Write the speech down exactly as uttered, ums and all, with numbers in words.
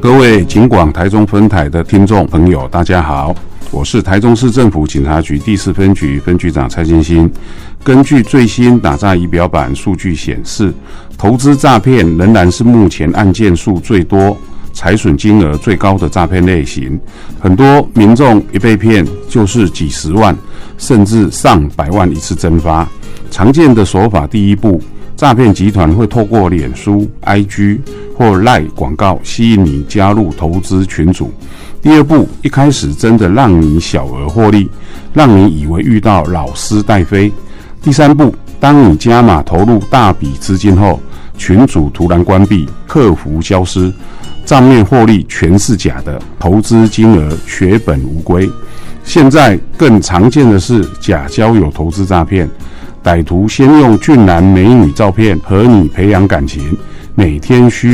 各位警广台中分台的听众朋友，大家好，我是台中市政府警察局第四分局分局长蔡金星。根据最新打诈仪表板数据显示，投资诈骗仍然是目前案件数最多、财损金额最高的诈骗类型。很多民众一被骗就是几十万，甚至上百万一次蒸发。常见的手法，第一步，诈骗集团会透过脸书、I G 或 LINE 广告吸引你加入投资群组。第二步，一开始真的让你小额获利，让你以为遇到老师带飞。第三步，当你加码投入大笔资金后，群组突然关闭，客服消失，账面获利全是假的，投资金额血本无归。现在更常见的是假交友投资诈骗，歹徒先用俊男美女照片和你培养感情，每天需